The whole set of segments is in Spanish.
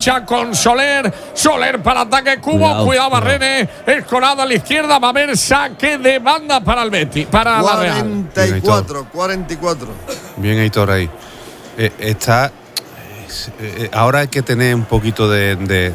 derecha con Soler. Soler para ataque, Cubo. Cuidado Barrene. Escolado a la izquierda. Va a haber saque de banda para el Betis. Para la Real. 44. Bien, Aitor ahí. Ahora hay que tener un poquito de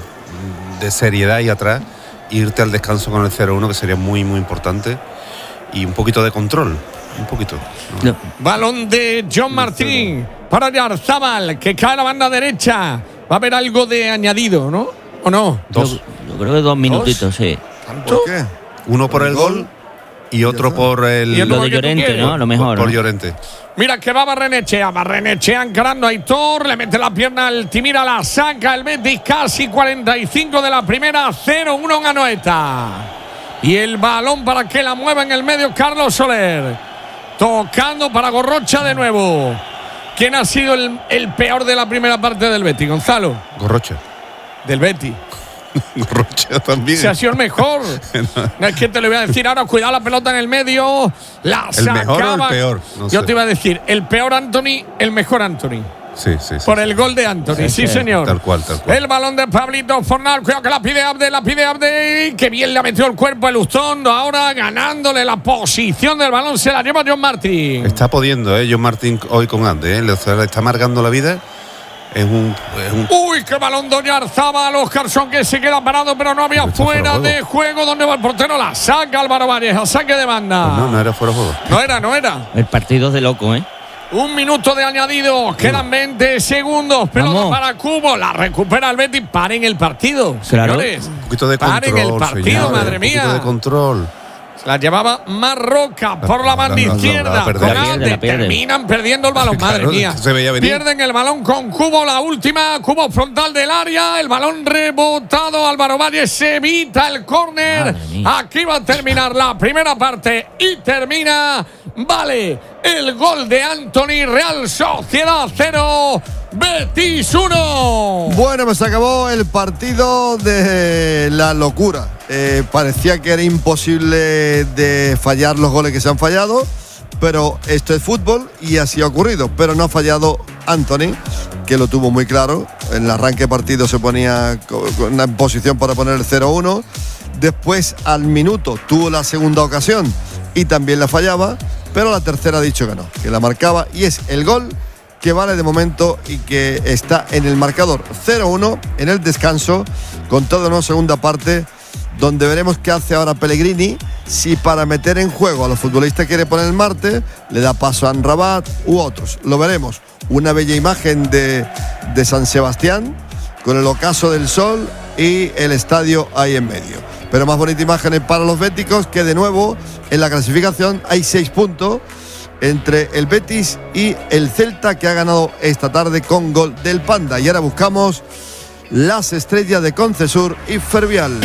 seriedad ahí atrás. Irte al descanso con el 0-1, que sería muy, muy importante. Y un poquito de control. Un poquito. No. Balón de John Martín para Yarzábal, que cae a la banda derecha. Va a haber algo de añadido, ¿no? ¿O no? Yo creo que 2 minutitos, sí. ¿Por qué? Uno por el gol y otro por el... Lo de Llorente, ¿no? A lo mejor. Por Llorente. Mira que va Barrenechea encarando a Aitor, le mete la pierna al Timira, la saca el Betis, casi 45 de la primera, 0-1 en Anoeta. Y el balón para que la mueva en el medio Carlos Soler. Tocando para Gorrocha de nuevo. ¿Quién ha sido el peor de la primera parte del Betis, Gonzalo? Gorrocha. Del Betis. Gorrocha también. Se ha sido el mejor. No es que te lo voy a decir ahora, cuidado la pelota en el medio. La ¿El sacaba. mejor o el peor? No Yo sé. te iba a decir, el peor Anthony, el mejor Anthony. Sí. Por el gol de Anthony, sí, señor. Tal cual. El balón de Pablito Fornal, cuidado que la pide Abde. Que bien le ha metido el cuerpo el Ustondo. Ahora ganándole la posición del balón, se la lleva John Martín. Está pudiendo, John Martín hoy con Abde, le está amargando la vida. Es un... Uy, qué balón de Yarzábal, Oscarson, que se queda parado, pero no había fuera de juego. ¿Dónde va el portero? La saca Álvaro Valles, a saque de banda. Pues no era fuera de juego. No era. El partido es de loco, ¿eh? 1 minuto de añadido, quedan 20 segundos. Pelota para Cubo, la recupera el Betis. Paren el partido, claro. señores. Un poquito de control, paren el partido, señores, madre mía. Un poquito de control. La llevaba Marroca por la banda izquierda. Terminan perdiendo el balón, madre mía. Pierden el balón con Cubo, la última. Cubo frontal del área. El balón rebotado. Álvaro Valles se evita el córner. Aquí va a terminar la primera parte y termina. Vale el gol de Anthony. Real Sociedad 0. Betis 1. Bueno, pues se acabó el partido de la locura. Parecía que era imposible de fallar los goles que se han fallado, pero esto es fútbol y así ha ocurrido. Pero no ha fallado Anthony, que lo tuvo muy claro. En el arranque de partido se ponía con una posición para poner el 0-1. Después, al minuto, tuvo la segunda ocasión y también la fallaba, pero la tercera ha dicho que no, que la marcaba, y es el gol que vale de momento y que está en el marcador 0-1 en el descanso, con toda una segunda parte donde veremos qué hace ahora Pellegrini, si para meter en juego a los futbolistas quiere poner el martes, le da paso a Amrabat u otros. Lo veremos. Una bella imagen de San Sebastián con el ocaso del sol y el estadio ahí en medio. Pero más bonita imagen para los béticos, que de nuevo en la clasificación hay 6 puntos entre el Betis y el Celta, que ha ganado esta tarde con gol del Panda. Y ahora buscamos las estrellas de Concesur y Fervial.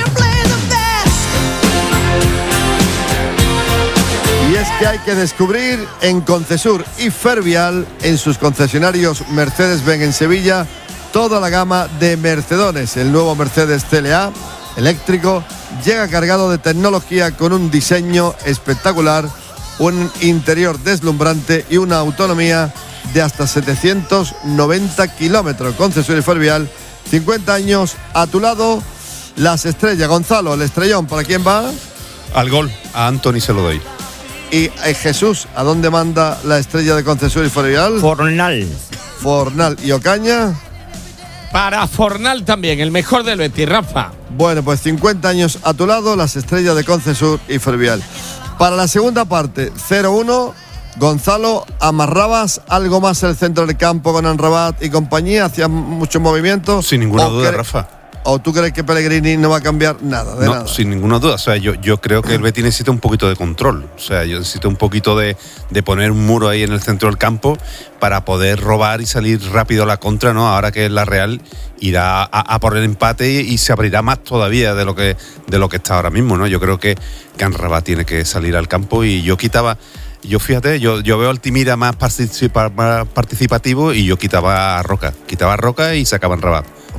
Y es que hay que descubrir en Concesur y Fervial, en sus concesionarios Mercedes-Benz en Sevilla, toda la gama de Mercedones. El nuevo Mercedes CLA eléctrico llega cargado de tecnología, con un diseño espectacular, un interior deslumbrante y una autonomía de hasta 790 kilómetros. Concesur y Fervial, 50 años a tu lado. Las estrellas, Gonzalo, el estrellón, ¿para quién va? Al gol, a Anthony se lo doy. Y Jesús, ¿a dónde manda la estrella de Concesur y Fervial? Fornal. ¿Y Ocaña? Para Fornal también, el mejor del Betis, Rafa. Bueno, pues 50 años a tu lado, las estrellas de Concesur y Fervial. Para la segunda parte, 0-1. Gonzalo, ¿amarrabas algo más el centro del campo con Amrabat y compañía? ¿Hacías muchos movimientos? Sin ninguna duda, Rafa. ¿O tú crees que Pellegrini no va a cambiar nada? No, sin ninguna duda. O sea, yo creo que el Betis necesita un poquito de control. O sea, yo necesito un poquito de poner un muro ahí en el centro del campo para poder robar y salir rápido a la contra, ¿no? Ahora que la Real irá a por el empate y se abrirá más todavía de lo que está ahora mismo, ¿no? Yo creo que Amrabat tiene que salir al campo, y yo fíjate, yo veo al Timira más participativo, y yo quitaba a Roca y sacaba a Amrabat.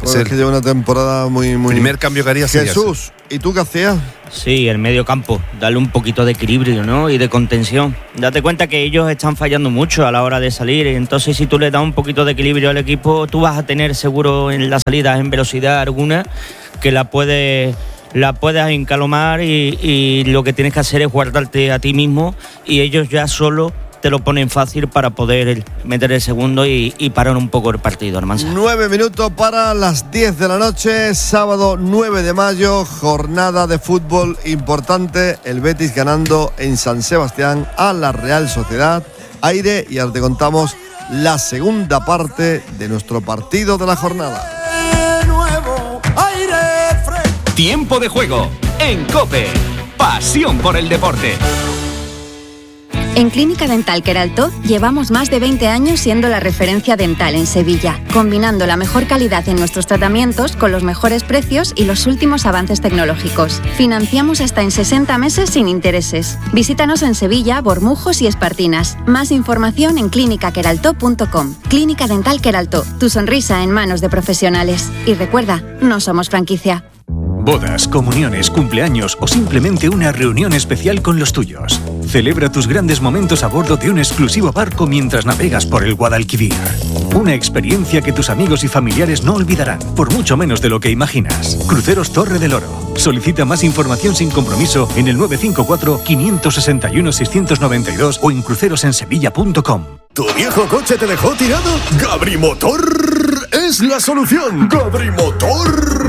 Es que lleva una temporada muy... Primer cambio que haría sería Jesús, ¿y tú qué hacías? Sí, el medio campo, darle un poquito de equilibrio, ¿no? Y de contención. Date cuenta que ellos están fallando mucho a la hora de salir, entonces si tú le das un poquito de equilibrio al equipo, tú vas a tener seguro en las salidas en velocidad alguna que la puedes encalomar y lo que tienes que hacer es guardarte a ti mismo y ellos ya solo te lo ponen fácil para poder meter el segundo y parar un poco el partido, Almansa. 9 minutos para las 10 de la noche, sábado 9 de mayo, jornada de fútbol importante, el Betis ganando en San Sebastián a la Real Sociedad. Aire, y ahora te contamos la segunda parte de nuestro partido de la jornada. Tiempo de juego en COPE. Pasión por el deporte. En Clínica Dental Queraltó llevamos más de 20 años siendo la referencia dental en Sevilla, combinando la mejor calidad en nuestros tratamientos con los mejores precios y los últimos avances tecnológicos. Financiamos hasta en 60 meses sin intereses. Visítanos en Sevilla, Bormujos y Espartinas. Más información en clinicaqueraltó.com. Clínica Dental Queraltó, tu sonrisa en manos de profesionales. Y recuerda, no somos franquicia. Bodas, comuniones, cumpleaños o simplemente una reunión especial con los tuyos. Celebra tus grandes momentos a bordo de un exclusivo barco mientras navegas por el Guadalquivir. Una experiencia que tus amigos y familiares no olvidarán, por mucho menos de lo que imaginas. Cruceros Torre del Oro. Solicita más información sin compromiso en el 954-561-692 o en crucerosensevilla.com. ¿Tu viejo coche te dejó tirado? ¡Gabrimotor es la solución! ¡Gabrimotor!